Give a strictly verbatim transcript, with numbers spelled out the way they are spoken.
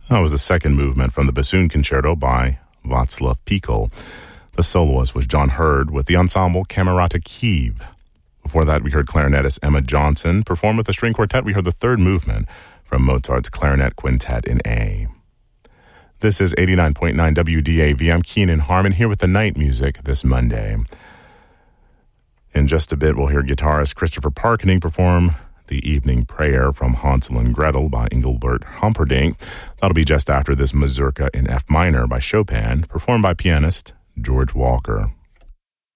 That was the second movement from the Bassoon Concerto by Václav Pikl. The soloist was John Hurd with the ensemble Camerata Kiev. Before that, we heard clarinetist Emma Johnson perform with the string quartet. We heard the third movement from Mozart's Clarinet Quintet in A. This is eighty-nine point nine W D A V. I'm Keenan Harmon here with the night music this Monday. In just a bit, we'll hear guitarist Christopher Parkening perform the Evening Prayer from Hansel and Gretel by Engelbert Humperdinck. That'll be just after this Mazurka in F minor by Chopin, performed by pianist George Walker.